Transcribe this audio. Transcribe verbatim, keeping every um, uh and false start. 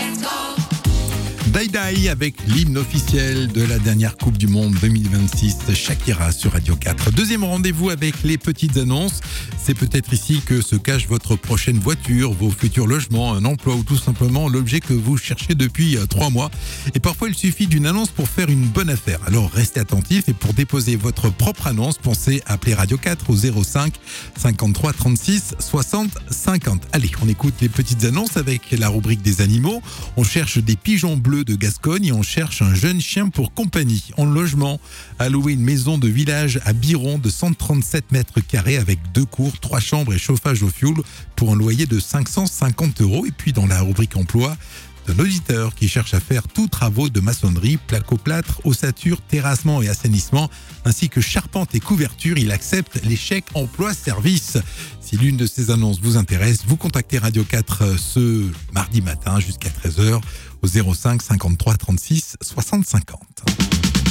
Die Die avec l'hymne officiel de la dernière Coupe du Monde deux mille vingt-six, Shakira sur Radio quatre. Deuxième rendez-vous avec les petites annonces. C'est peut-être ici que se cache votre prochaine voiture, vos futurs logements, un emploi ou tout simplement l'objet que vous cherchez depuis trois mois. Et parfois, il suffit d'une annonce pour faire une bonne affaire. Alors restez attentifs et pour déposer votre propre annonce, pensez à appeler Radio quatre au zéro cinq cinquante-trois trente-six soixante cinquante. Allez, on écoute les petites annonces avec la rubrique des animaux. On cherche des pigeons bleus de Gascogne et on cherche un jeune chien pour compagnie. En logement, à louer une maison de village à Biron de cent trente-sept mètres carrés avec deux cours, trois chambres et chauffage au fioul pour un loyer de cinq cent cinquante euros. Et puis dans la rubrique emploi, d'un auditeur qui cherche à faire tous travaux de maçonnerie, placo-plâtre, ossature, terrassement et assainissement, ainsi que charpente et couverture. Il accepte les chèques emploi-service. Si l'une de ces annonces vous intéresse, vous contactez Radio quatre ce mardi matin jusqu'à treize heures au zéro cinq cinquante-trois trente-six soixante cinquante.